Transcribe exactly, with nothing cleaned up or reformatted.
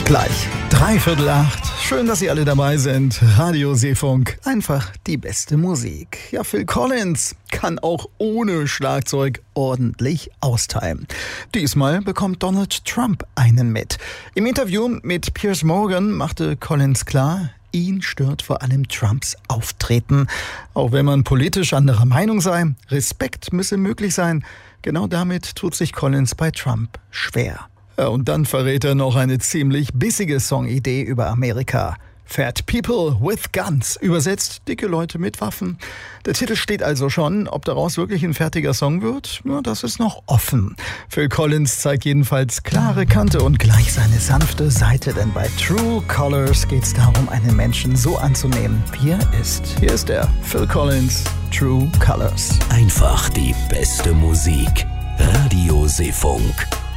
Gleich dreiviertel acht. Schön, dass Sie alle dabei sind. Radio Seefunk, einfach die beste Musik. Ja, Phil Collins kann auch ohne Schlagzeug ordentlich austeilen. Diesmal bekommt Donald Trump einen mit. Im Interview mit Piers Morgan machte Collins klar, ihn stört vor allem Trumps Auftreten. Auch wenn man politisch anderer Meinung sei, Respekt müsse möglich sein. Genau damit tut sich Collins bei Trump schwer. Ja, und dann verrät er noch eine ziemlich bissige Songidee über Amerika. Fat People with Guns, übersetzt dicke Leute mit Waffen. Der Titel steht also schon, ob daraus wirklich ein fertiger Song wird, ja, das ist noch offen. Phil Collins zeigt jedenfalls klare Kante und gleich seine sanfte Seite, denn bei True Colors geht es darum, einen Menschen so anzunehmen, wie er ist. Hier ist er, Phil Collins, True Colors. Einfach die beste Musik. Radio Seefunk.